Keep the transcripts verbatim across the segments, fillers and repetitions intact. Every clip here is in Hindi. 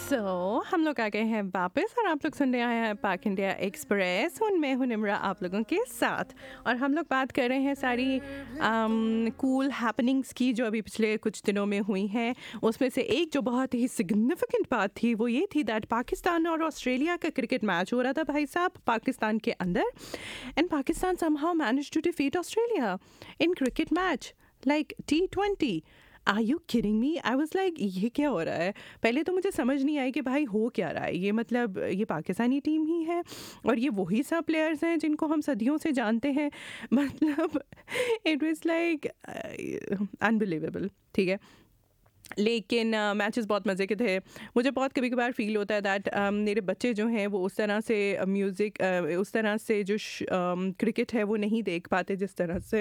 सो हम लोग आ गए हैं वापस और आप लोग सुन रहे हैं पाक इंडिया एक्सप्रेस। हूँ मैं हूँ निम्रा आप लोगों के साथ, और हम लोग बात कर रहे हैं सारी कूल हैपनिंग्स की जो अभी पिछले कुछ दिनों में हुई हैं। उसमें से एक जो बहुत ही सिग्निफिकेंट बात थी वो ये थी दैट पाकिस्तान और ऑस्ट्रेलिया का क्रिकेट मैच हो रहा था भाई साहब पाकिस्तान के अंदर, and Pakistan somehow managed to defeat Australia in cricket match like T twenty. Are you kidding me? I was like ये क्या हो रहा है? पहले तो मुझे समझ नहीं आई कि भाई हो क्या रहा है। ये मतलब ये पाकिस्तानी टीम ही है और ये वही सब प्लेयर्स हैं जिनको हम सदियों से जानते हैं। मतलब इट वाज लाइक अनबिलीवेबल। ठीक है, लेकिन मैचेस बहुत मज़े के थे। मुझे बहुत कभी कभार फील होता है दैट मेरे बच्चे जो हैं वो उस तरह से म्यूज़िक उस तरह से जो क्रिकेट है वो नहीं देख पाते जिस तरह से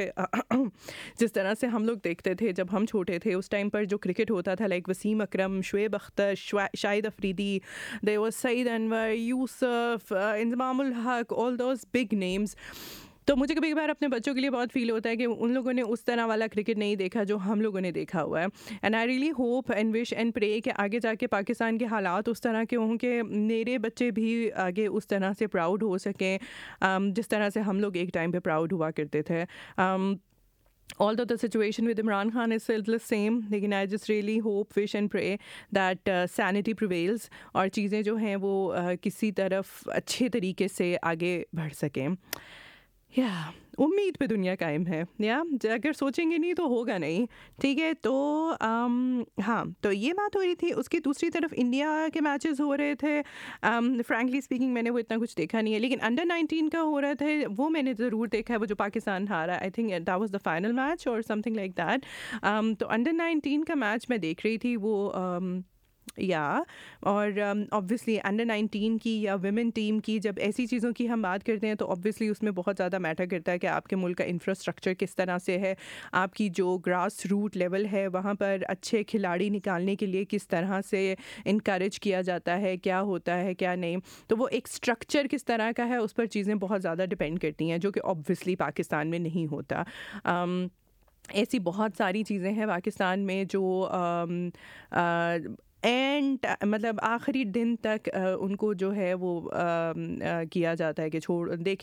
जिस तरह से हम लोग देखते थे जब हम छोटे थे। उस टाइम पर जो क्रिकेट होता था like Wasim Akram, Shoaib Akhtar, Shahid Afridi, there was Saeed Anwar, Yusuf, Inzamam-ul हक, ऑल दोज बिग नेम्स। तो मुझे कभी कभार अपने बच्चों के लिए बहुत फील होता है कि उन लोगों ने उस तरह वाला क्रिकेट नहीं देखा जो हम लोगों ने देखा हुआ है। And I really hope and wish and pray कि आगे जाके पाकिस्तान के हालात उस तरह के हों कि मेरे बच्चे भी आगे उस तरह से प्राउड हो सकें um, जिस तरह से हम लोग एक टाइम पे प्राउड हुआ करते थे। um, Although the situation with Imran Khan is still the same, लेकिन I just really hope, wish and pray that uh, sanity prevails और चीज़ें जो हैं वो uh, किसी तरफ अच्छे तरीके से आगे बढ़ सकें। या उम्मीद पे दुनिया कायम है। या अगर सोचेंगे नहीं तो होगा नहीं। ठीक है, तो आम, हाँ, तो ये बात हो रही थी। उसकी दूसरी तरफ इंडिया के मैचेस हो रहे थे। फ्रैंकली स्पीकिंग मैंने वो इतना कुछ देखा नहीं है, लेकिन अंडर नाइनटीन का हो रहा था वो मैंने ज़रूर देखा है। वो जो पाकिस्तान हारा, I think that was the final match और समथिंग लाइक दैट। तो अंडर नाइनटीन का मैच मैं देख रही थी वो um, या और ऑब्वियसली अंडर नाइनटीन की या वुमेन टीम की जब ऐसी चीज़ों की हम बात करते हैं तो ऑब्वियसली उसमें बहुत ज़्यादा मैटर करता है कि आपके मुल्क का इंफ्रास्ट्रक्चर किस तरह से है, आपकी जो ग्रास रूट लेवल है वहाँ पर अच्छे खिलाड़ी निकालने के लिए किस तरह से इनकरेज किया जाता है, क्या होता है क्या नहीं। तो वो एक स्ट्रक्चर किस तरह का है उस पर चीज़ें बहुत ज़्यादा डिपेंड करती हैं, जो कि ऑब्वियसली पाकिस्तान में नहीं होता। um, ऐसी बहुत सारी चीज़ें हैं पाकिस्तान में जो um, uh, एंड मतलब आखिरी दिन तक uh, उनको जो है वो uh, uh, किया जाता है कि छोड़ देख